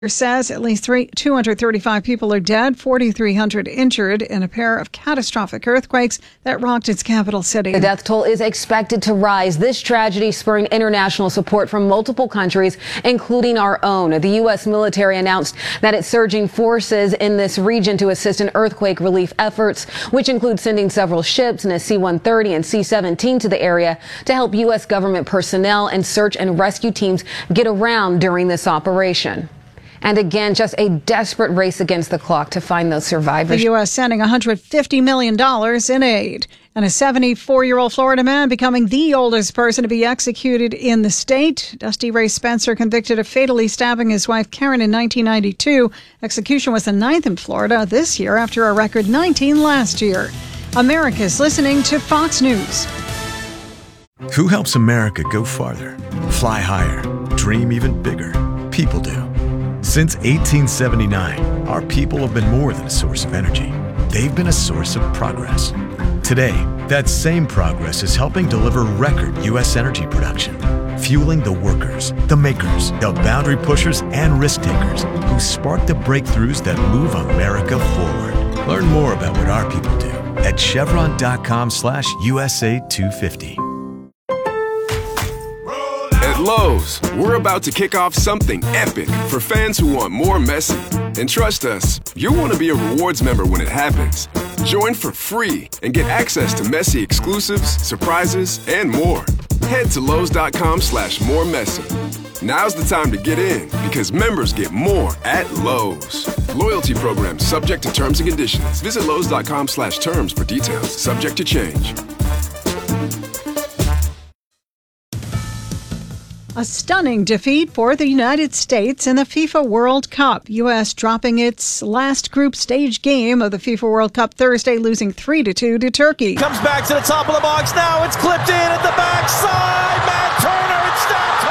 says at least 235 people are dead, 4,300 injured in a pair of catastrophic earthquakes that rocked its capital city. The death toll is expected to rise. This tragedy spurring international support from multiple countries, including our own. The U.S. military announced that it's surging forces in this region to assist in earthquake relief efforts, which include sending several ships and a C-130 and C-17 to the area to help U.S. government personnel and search and rescue teams get around during this operation. And again, just a desperate race against the clock to find those survivors. The U.S. sending $150 million in aid. And a 74-year-old Florida man becoming the oldest person to be executed in the state. Dusty Ray Spencer, convicted of fatally stabbing his wife Karen in 1992. Execution was the 9th in Florida this year after a record 19 last year. America's listening to Fox News. Who helps America go farther, fly higher, dream even bigger? People do. Since 1879, our people have been more than a source of energy. They've been a source of progress. Today, that same progress is helping deliver record U.S. energy production, fueling the workers, the makers, the boundary pushers, and risk takers who spark the breakthroughs that move America forward. Learn more about what our people do at Chevron.com/USA250. At Lowe's, we're about to kick off something epic for fans who want more Messi. And trust us, you'll want to be a rewards member when it happens. Join for free and get access to Messi exclusives, surprises, and more. Head to Lowe's.com/more-Messi. Now's the time to get in because members get more at Lowe's. Loyalty program subject to terms and conditions. Visit Lowe's.com/terms for details. Subject to change. A stunning defeat for the United States in the FIFA World Cup. U.S. dropping its last group stage game of the FIFA World Cup Thursday, losing 3-2 to Turkey. Comes back to the top of the box now. It's clipped in at the backside. Matt Turner, it's stacked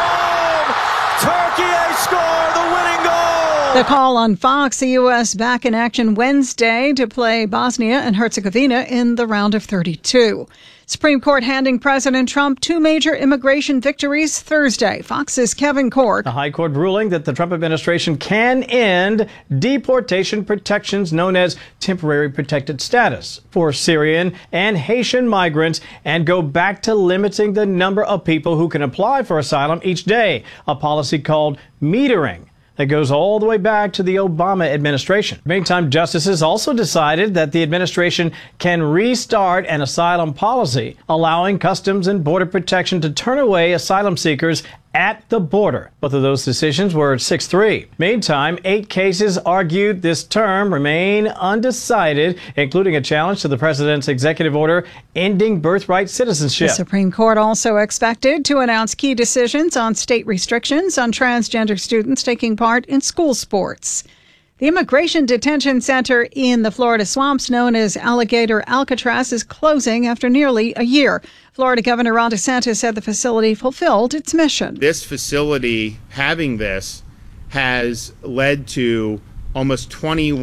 home. Turkey score the winning goal. The call on Fox, the U.S. back in action Wednesday to play Bosnia and Herzegovina in the round of 32. Supreme Court handing President Trump 2 major immigration victories Thursday. Fox's Kevin Court. The High Court ruling that the Trump administration can end deportation protections known as temporary protected status for Syrian and Haitian migrants and go back to limiting the number of people who can apply for asylum each day, a policy called metering that goes all the way back to the Obama administration. Meantime, justices also decided that the administration can restart an asylum policy, allowing Customs and Border Protection to turn away asylum seekers at the border. Both of those decisions were 6-3. Meantime, 8 cases argued this term remain undecided, including a challenge to the president's executive order ending birthright citizenship. The Supreme Court also expected to announce key decisions on state restrictions on transgender students taking part in school sports. The Immigration Detention Center in the Florida swamps known as Alligator Alcatraz is closing after nearly a year. Florida Governor Ron DeSantis said the facility fulfilled its mission. This facility, having this, has led to almost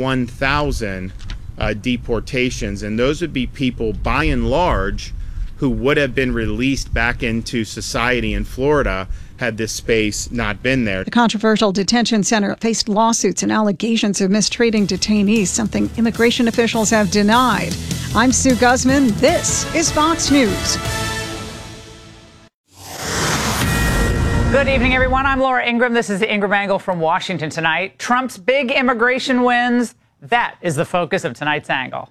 21,000 deportations, and those would be people, by and large, who would have been released back into society in Florida had this space not been there. The controversial detention center faced lawsuits and allegations of mistreating detainees, something immigration officials have denied. I'm Sue Guzman. This is Fox News. Good evening, everyone. I'm Laura Ingraham. This is the Ingraham Angle from Washington tonight. Trump's big immigration wins. That is the focus of tonight's angle.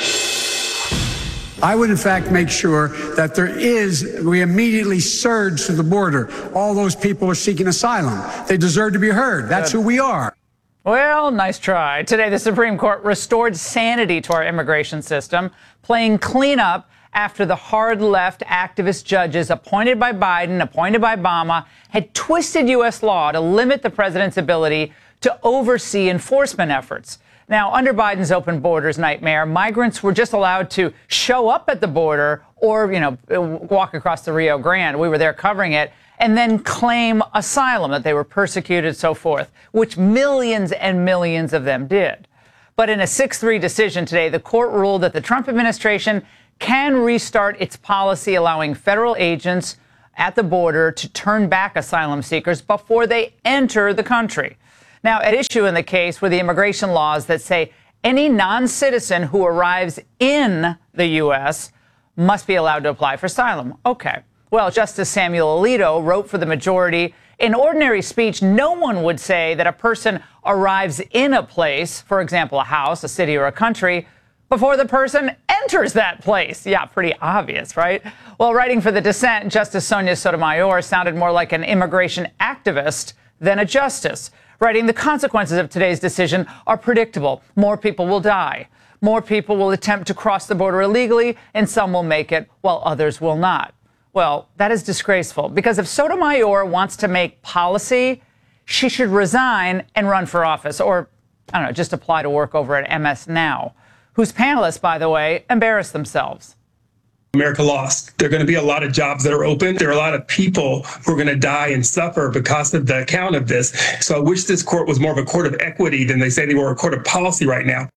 I would, in fact, make sure that we immediately surge to the border. All those people are seeking asylum. They deserve to be heard. That's who we are. Well, nice try. Today, the Supreme Court restored sanity to our immigration system, playing cleanup after the hard-left activist judges appointed by Biden, appointed by Obama, had twisted U.S. law to limit the president's ability to oversee enforcement efforts. Now, under Biden's open borders nightmare, migrants were just allowed to show up at the border or, walk across the Rio Grande. We were there covering it, and then claim asylum, that they were persecuted, so forth, which millions and millions of them did. But in a 6-3 decision today, the court ruled that the Trump administration can restart its policy allowing federal agents at the border to turn back asylum seekers before they enter the country. Now, at issue in the case were the immigration laws that say any non-citizen who arrives in the U.S. must be allowed to apply for asylum. Okay. Well, Justice Samuel Alito wrote for the majority, in ordinary speech, no one would say that a person arrives in a place, for example, a house, a city, or a country, before the person enters that place. Yeah, pretty obvious, right? Well, writing for the dissent, Justice Sonia Sotomayor sounded more like an immigration activist than a justice, writing the consequences of today's decision are predictable. More people will die. More people will attempt to cross the border illegally, and some will make it while others will not. Well, that is disgraceful, because if Sotomayor wants to make policy, she should resign and run for office, or, I don't know, just apply to work over at MS Now, whose panelists, by the way, embarrass themselves. America lost. There are going to be a lot of jobs that are open. There are a lot of people who are going to die and suffer because of the account of this. So I wish this court was more of a court of equity than they say they were a court of policy right now.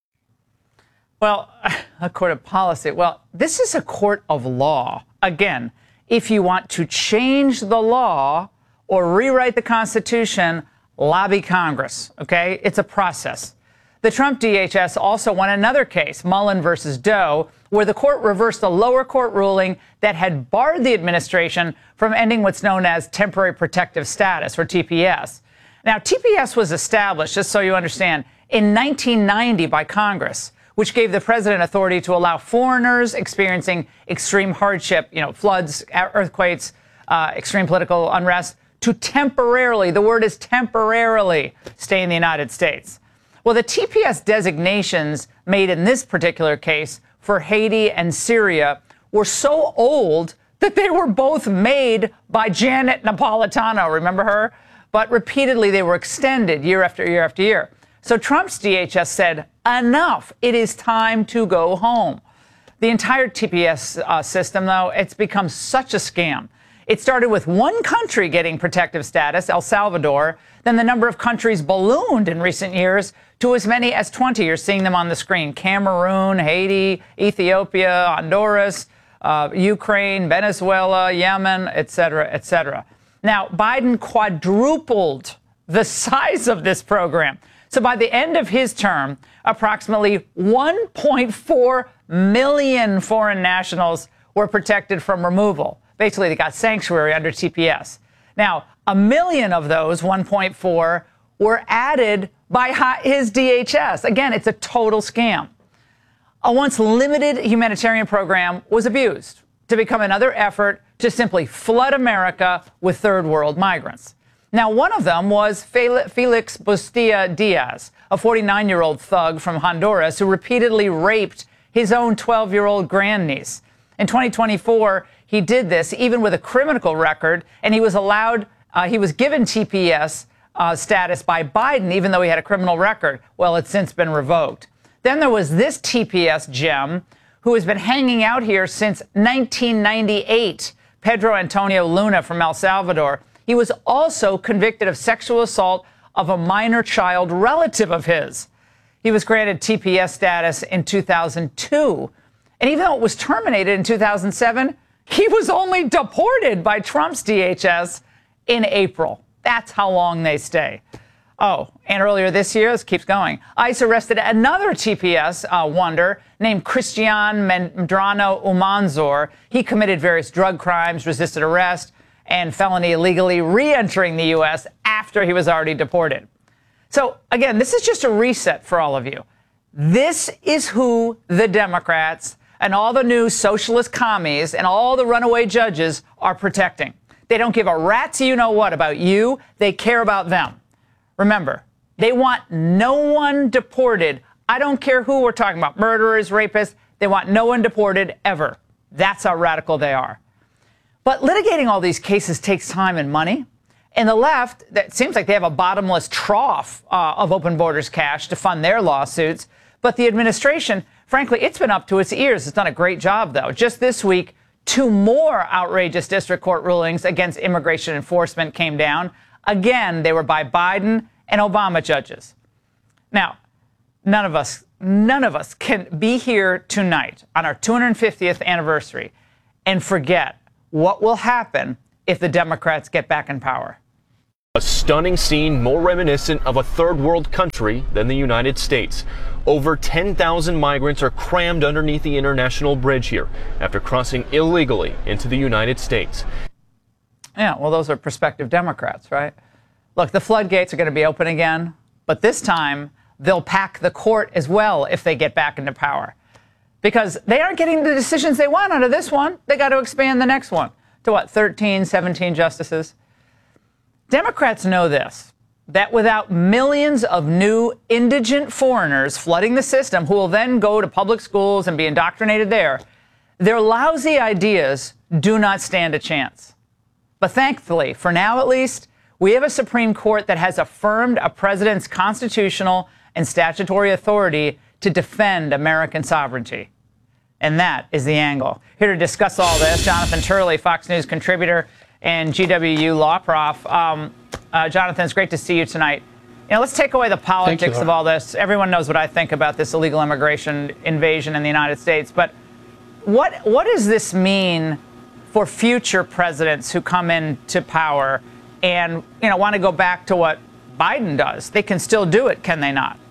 Well, a court of policy. Well, this is a court of law. Again, if you want to change the law or rewrite the Constitution, lobby Congress, okay? It's a process. The Trump DHS also won another case, Mullen versus Doe, where the court reversed a lower court ruling that had barred the administration from ending what's known as temporary protective status, or TPS. Now, TPS was established, just so you understand, in 1990 by Congress, which gave the president authority to allow foreigners experiencing extreme hardship, floods, earthquakes, extreme political unrest, to temporarily, the word is temporarily, stay in the United States. Well, the TPS designations made in this particular case for Haiti and Syria were so old that they were both made by Janet Napolitano, remember her? But repeatedly they were extended year after year after year. So Trump's DHS said, enough, it is time to go home. The entire TPS system, though, it's become such a scam. It started with one country getting protective status, El Salvador. Then the number of countries ballooned in recent years to as many as 20. You're seeing them on the screen. Cameroon, Haiti, Ethiopia, Honduras, Ukraine, Venezuela, Yemen, et cetera, et cetera. Now, Biden quadrupled the size of this program. So by the end of his term, approximately 1.4 million foreign nationals were protected from removal. Basically, they got sanctuary under TPS. Now, 1 million of those, 1.4, were added by his DHS. Again, it's a total scam. A once limited humanitarian program was abused to become another effort to simply flood America with third world migrants. Now, one of them was Felix Bustia Diaz, a 49-year-old thug from Honduras who repeatedly raped his own 12-year-old grandniece. In 2024, he did this even with a criminal record, and he was given TPS status by Biden, even though he had a criminal record. Well, it's since been revoked. Then there was this TPS gem who has been hanging out here since 1998, Pedro Antonio Luna from El Salvador. He was also convicted of sexual assault of a minor child relative of his. He was granted TPS status in 2002. And even though it was terminated in 2007, he was only deported by Trump's DHS in April. That's how long they stay. Oh, and earlier this year, this keeps going, ICE arrested another TPS wonder named Christian Medrano Umanzor. He committed various drug crimes, resisted arrest, and felony illegally re-entering the U.S. after he was already deported. So, again, this is just a reset for all of you. This is who the Democrats and all the new socialist commies and all the runaway judges are protecting. They don't give a rat's you-know-what about you. They care about them. Remember, they want no one deported. I don't care who we're talking about, murderers, rapists. They want no one deported ever. That's how radical they are. But litigating all these cases takes time and money. And the left, it seems like they have a bottomless trough of open borders cash to fund their lawsuits. But the administration, frankly, it's been up to its ears. It's done a great job, though. Just this week, 2 more outrageous district court rulings against immigration enforcement came down. Again, they were by Biden and Obama judges. Now, none of us can be here tonight on our 250th anniversary and forget what will happen if the Democrats get back in power. A stunning scene more reminiscent of a third world country than the United States. Over 10,000 migrants are crammed underneath the international bridge here after crossing illegally into the United States. Yeah, well, those are prospective Democrats, right? Look, the floodgates are going to be open again, but this time they'll pack the court as well if they get back into power. Because they aren't getting the decisions they want out of this one. They got to expand the next one to what, 13, 17 justices? Democrats know this, that without millions of new indigent foreigners flooding the system who will then go to public schools and be indoctrinated there, their lousy ideas do not stand a chance. But thankfully, for now at least, we have a Supreme Court that has affirmed a president's constitutional and statutory authority to defend American sovereignty. And that is the angle. Here to discuss all this, Jonathan Turley, Fox News contributor and GWU law prof. Jonathan, it's great to see you tonight. You know, let's take away the politics of all this. Everyone knows what I think about this illegal immigration invasion in the United States. But what does this mean for future presidents who come into power and, you know, want to go back to what Biden does? They can still do it, can they not?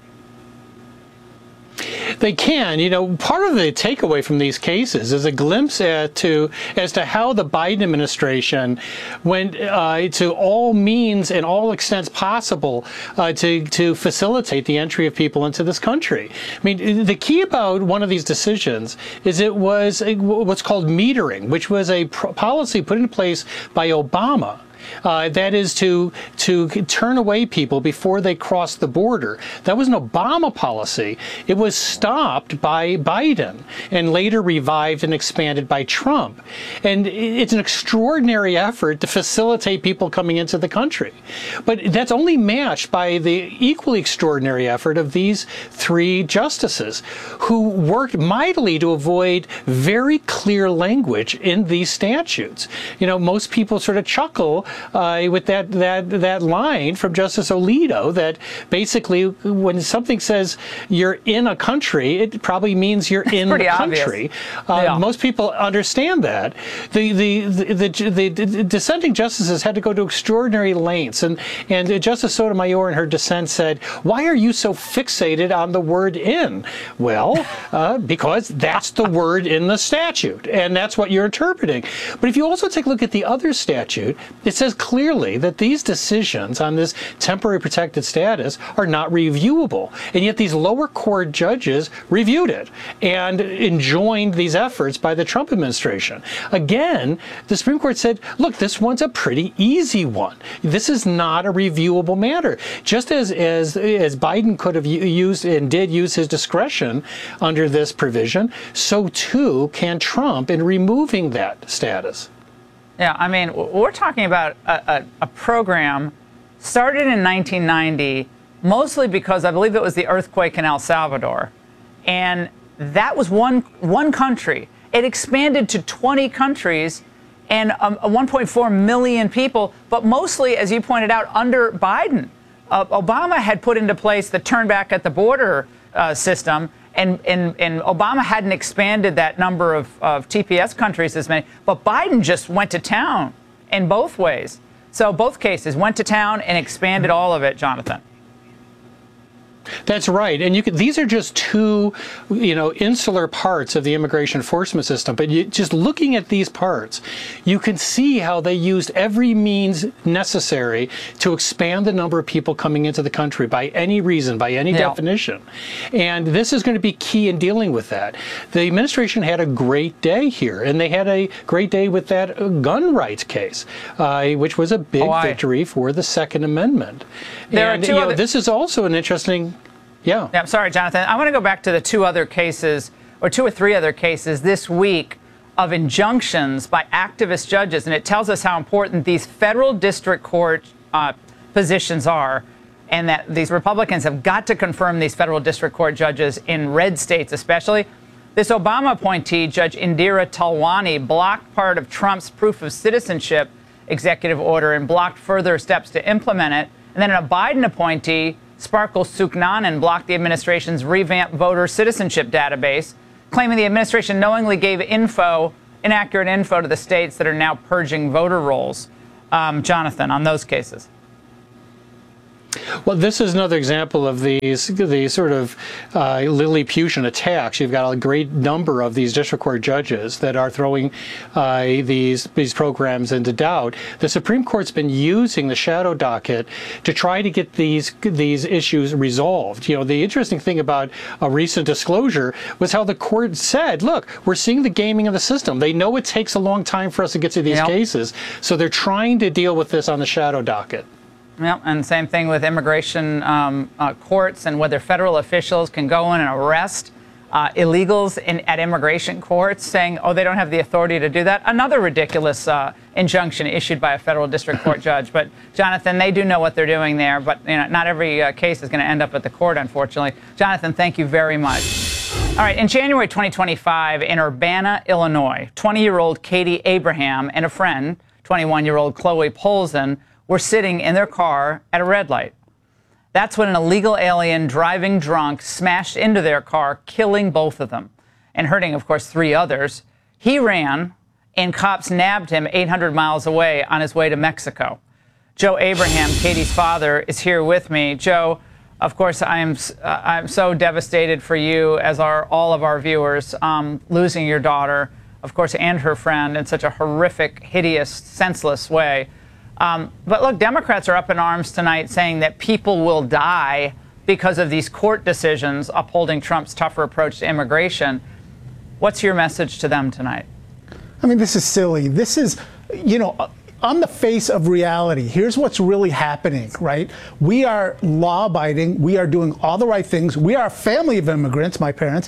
They can. You know, part of the takeaway from these cases is a glimpse as to how the Biden administration went to all means and all extents possible to facilitate the entry of people into this country. I mean, the key about one of these decisions is it was what's called metering, which was a policy put in place by Obama. That is to turn away people before they cross the border. That was an Obama policy. It was stopped by Biden and later revived and expanded by Trump. And it's an extraordinary effort to facilitate people coming into the country. But that's only matched by the equally extraordinary effort of these three justices who worked mightily to avoid very clear language in these statutes. You know, most people sort of chuckle with that line from Justice Alito that basically when something says you're in a country, it probably means you're in the country. Most people understand that. The dissenting justices had to go to extraordinary lengths, and Justice Sotomayor in her dissent said, "Why are you so fixated on the word in?" Well, because that's the word in the statute, and that's what you're interpreting. But if you also take a look at the other statute, it says clearly that these decisions on this temporary protected status are not reviewable. And yet these lower court judges reviewed it and enjoined these efforts by the Trump administration. Again, the Supreme Court said, look, this one's a pretty easy one. This is not a reviewable matter. Just as Biden could have used and did use his discretion under this provision, so too can Trump in removing that status. Yeah, I mean, we're talking about a program started in 1990, mostly because I believe it was the earthquake in El Salvador. And that was one country. It expanded to 20 countries and 1.4 million people, but mostly, as you pointed out, under Biden. Obama had put into place the turn back at the border system. And Obama hadn't expanded that number of TPS countries as many, but Biden just went to town in both ways. So both cases went to town and expanded all of it, Jonathan. That's right. And these are just two, insular parts of the immigration enforcement system. But just looking at these parts, you can see how they used every means necessary to expand the number of people coming into the country by any reason, by any definition. And this is going to be key in dealing with that. The administration had a great day here, and they had a great day with that gun rights case, which was a big victory for the Second Amendment. This is also an interesting... Yeah, I'm sorry, Jonathan. I want to go back to the two or three other cases this week of injunctions by activist judges. And it tells us how important these federal district court positions are, and that these Republicans have got to confirm these federal district court judges in red states especially. This Obama appointee, Judge Indira Talwani, blocked part of Trump's proof of citizenship executive order and blocked further steps to implement it. And then a Biden appointee, Sparkle Suknanen, blocked the administration's revamped voter citizenship database, claiming the administration knowingly gave inaccurate info to the states that are now purging voter rolls. Jonathan, on those cases. Well, this is another example of these sort of Lilliputian attacks. You've got a great number of these district court judges that are throwing these programs into doubt. The Supreme Court's been using the shadow docket to try to get these issues resolved. You know, the interesting thing about a recent disclosure was how the court said, look, we're seeing the gaming of the system. They know it takes a long time for us to get to these cases, so they're trying to deal with this on the shadow docket. Yeah, and same thing with immigration courts and whether federal officials can go in and arrest illegals at immigration courts, saying, oh, they don't have the authority to do that. Another ridiculous injunction issued by a federal district court judge. But, Jonathan, they do know what they're doing there, but not every case is going to end up at the court, unfortunately. Jonathan, thank you very much. All right, in January 2025, in Urbana, Illinois, 20-year-old Katie Abraham and a friend, 21-year-old Chloe Polzin, were sitting in their car at a red light. That's when an illegal alien driving drunk smashed into their car, killing both of them and hurting, of course, 3 others. He ran, and cops nabbed him 800 miles away on his way to Mexico. Joe Abraham, Katie's father, is here with me. Joe, of course, I'm so devastated for you, as are all of our viewers, losing your daughter, of course, and her friend in such a horrific, hideous, senseless way. But look, Democrats are up in arms tonight saying that people will die because of these court decisions upholding Trump's tougher approach to immigration. What's your message to them tonight? I mean, this is silly. This is, on the face of reality. Here's what's really happening, right? We are law-abiding. We are doing all the right things. We are a family of immigrants, my parents.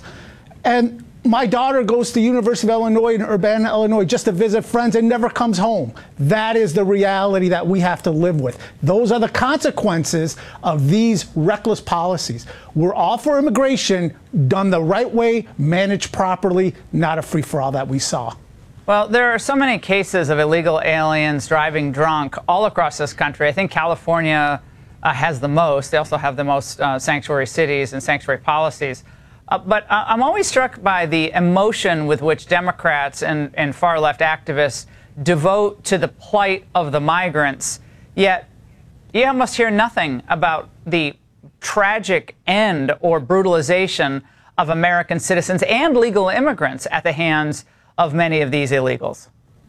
And my daughter goes to the University of Illinois in Urbana, Illinois, just to visit friends and never comes home. That is the reality that we have to live with. Those are the consequences of these reckless policies. We're all for immigration, done the right way, managed properly, not a free-for-all that we saw. Well, there are so many cases of illegal aliens driving drunk all across this country. I think California has the most. They also have the most sanctuary cities and sanctuary policies. But I'm always struck by the emotion with which Democrats and far-left activists devote to the plight of the migrants, yet you almost hear nothing about the tragic end or brutalization of American citizens and legal immigrants at the hands of many of these illegals.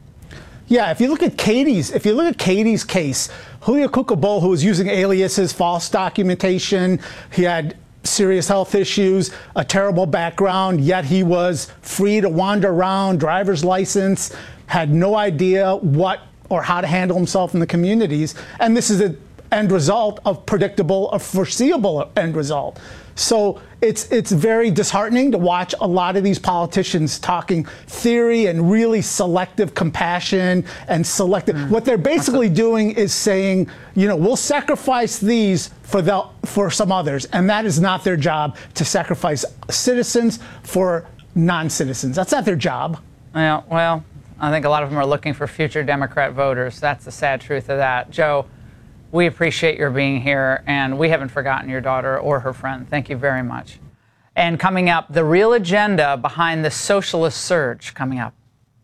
Yeah, if you look at Katie's case, Julio Cucabol, who was using aliases, false documentation, he had serious health issues, a terrible background, yet he was free to wander around, driver's license, had no idea what or how to handle himself in the communities. And this is an end result of predictable, a foreseeable end result. So it's very disheartening to watch a lot of these politicians talking theory and really selective compassion and selective. What they're basically doing is saying, we'll sacrifice these for some others, and that is not their job, to sacrifice citizens for non-citizens. That's not their job. Yeah, well, I think a lot of them are looking for future Democrat voters. That's the sad truth of that. Joe, we appreciate your being here, and we haven't forgotten your daughter or her friend. Thank you very much. And coming up, the real agenda behind the socialist surge coming up.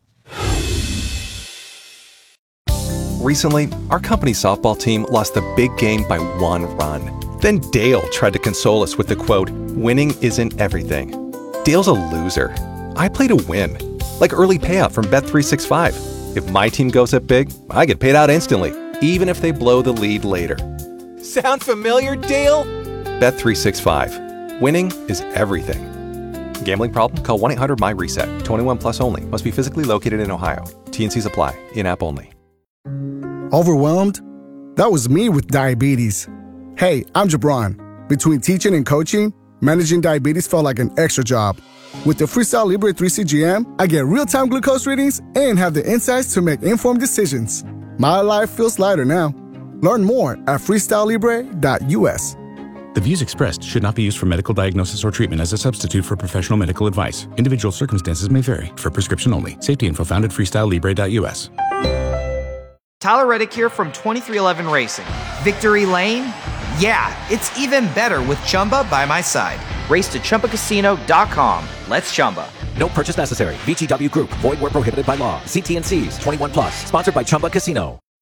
Recently, our company softball team lost the big game by 1 run. Then Dale tried to console us with the quote, "Winning isn't everything." Dale's a loser. I play to win, like early payout from Bet365. If my team goes up big, I get paid out instantly, even if they blow the lead later. Sound familiar, Dale? Bet365. Winning is everything. Gambling problem? Call 1-800-MY-RESET. 21 plus only. Must be physically located in Ohio. T&Cs apply. In-app only. Overwhelmed? That was me with diabetes. Hey, I'm Jabron. Between teaching and coaching, managing diabetes felt like an extra job. With the Freestyle Libre 3 CGM, I get real-time glucose readings and have the insights to make informed decisions. My life feels lighter now. Learn more at freestylelibre.us. The views expressed should not be used for medical diagnosis or treatment as a substitute for professional medical advice. Individual circumstances may vary. For prescription only. Safety info found at freestylelibre.us. Tyler Reddick here from 2311 Racing. Victory Lane? Yeah, it's even better with Chumba by my side. Race to ChumbaCasino.com. Let's Chumba. No purchase necessary. VGW Group. Void where prohibited by law. See T&Cs. 21 plus. Sponsored by Chumba Casino.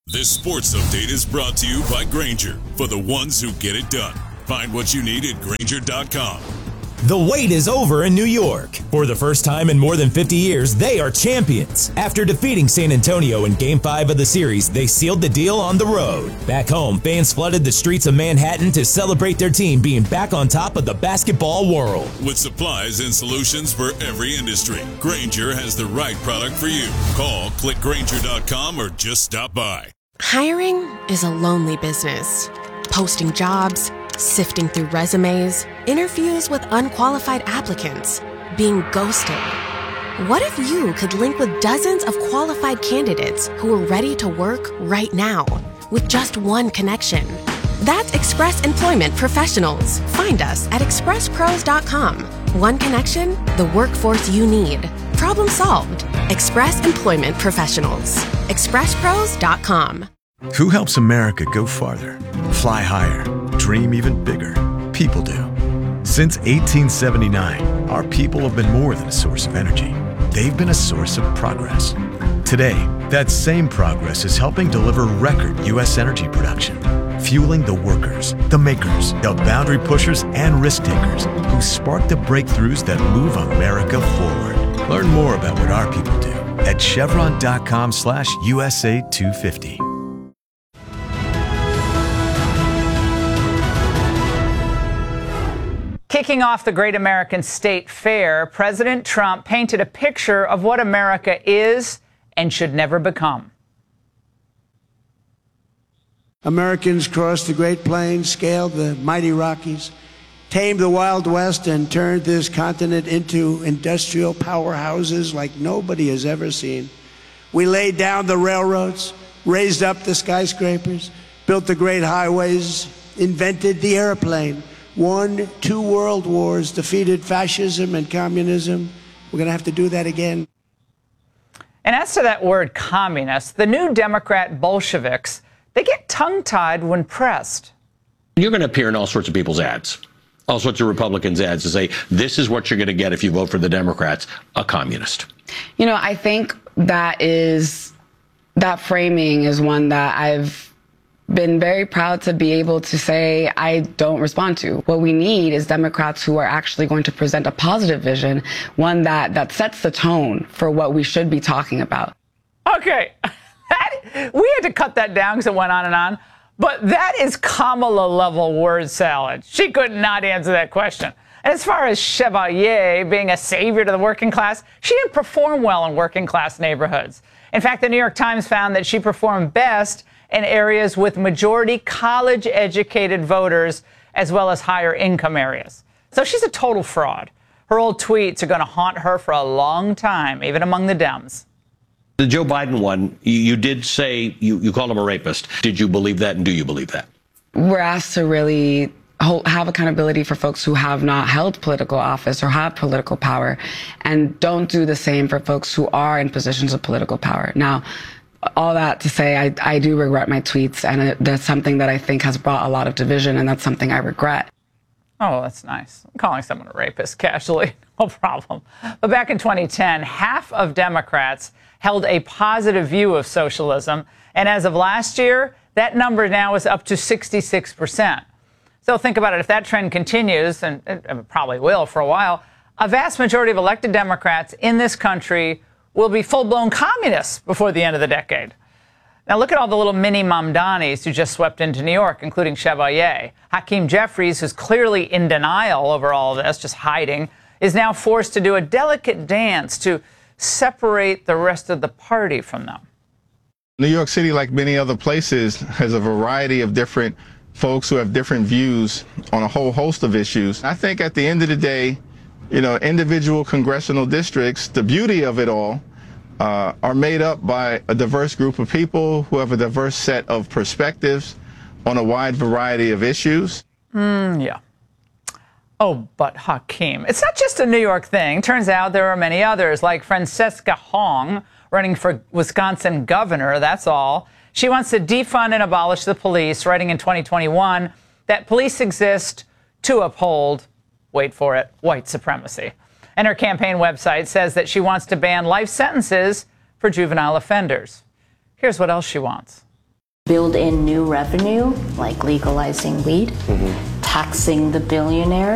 This sports update is brought to you by Grainger, for the ones who get it done. Find what you need at Grainger.com. The wait is over in New York. For the first time in more than 50 years, they are champions. After defeating San Antonio in Game 5 of the series, they sealed the deal on the road. Back home, fans flooded the streets of Manhattan to celebrate their team being back on top of the basketball world. With supplies and solutions for every industry, Grainger has the right product for you. Call, click Grainger.com, or just stop by. Hiring is a lonely business. Posting jobs, sifting through resumes, interviews with unqualified applicants, being ghosted. What if you could link with dozens of qualified candidates who are ready to work right now with just one connection? That's Express Employment Professionals. Find us at expresspros.com. One connection, the workforce you need. Problem solved. Express Employment Professionals. expresspros.com. Who helps America go farther, fly higher, dream even bigger? People do. Since 1879, our people have been more than a source of energy. They've been a source of progress. Today, that same progress is helping deliver record U.S. energy production, fueling the workers, the makers, the boundary pushers, and risk takers who spark the breakthroughs that move America forward. Learn more about what our people do at Chevron.com/USA 250. Kicking off the Great American State Fair, President Trump painted a picture of what America is and should never become. Americans crossed the Great Plains, scaled the mighty Rockies, tamed the Wild West, and turned this continent into industrial powerhouses like nobody has ever seen. We laid down the railroads, raised up the skyscrapers, built the great highways, invented the airplane, won 2 world wars, defeated fascism and communism. We're going to have to do that again. And as to that word communist, the new Democrat Bolsheviks, they get tongue-tied when pressed. You're going to appear in all sorts of people's ads, all sorts of Republicans' ads to say, this is what you're going to get if you vote for the Democrats, a communist. You know, I think that framing is one that I've been very proud to be able to say I don't respond to. What we need is Democrats who are actually going to present a positive vision, one that sets the tone for what we should be talking about. Okay, we had to cut that down because it went on and on, but that is Kamala-level word salad. She could not answer that question. And as far as Chevalier being a savior to the working class, she didn't perform well in working class neighborhoods. In fact, the New York Times found that she performed best in areas with majority college-educated voters, as well as higher income areas. So she's a total fraud. Her old tweets are going to haunt her for a long time, even among the Dems. The Joe Biden one, you did say you called him a rapist. Did you believe that, and do you believe that? We're asked to really have accountability for folks who have not held political office or have political power, and don't do the same for folks who are in positions of political power. Now, all that to say, I do regret my tweets, and that's something that I think has brought a lot of division, and that's something I regret. Oh, that's nice. I'm calling someone a rapist casually, no problem. But back in 2010, half of Democrats held a positive view of socialism, and as of last year, that number now is up to 66%. So think about it. If that trend continues, and it probably will for a while, a vast majority of elected Democrats in this country will be full-blown communists before the end of the decade. Now look at all the little mini Mamdanis who just swept into New York, including Chevalier. Hakeem Jeffries, who's clearly in denial over all of this, just hiding, is now forced to do a delicate dance to separate the rest of the party from them. New York City, like many other places, has a variety of different folks who have different views on a whole host of issues. I think at the end of the day, you know, individual congressional districts, the beauty of it all, are made up by a diverse group of people who have a diverse set of perspectives on a wide variety of issues. Yeah. Oh, but Hakeem, it's not just a New York thing. Turns out there are many others, like Francesca Hong, running for Wisconsin governor, that's all. She wants to defund and abolish the police, writing in 2021 that police exist to uphold, wait for it, white supremacy. And her campaign website says that she wants to ban life sentences for juvenile offenders. Here's what else she wants. build in new revenue, like legalizing weed, taxing the billionaires.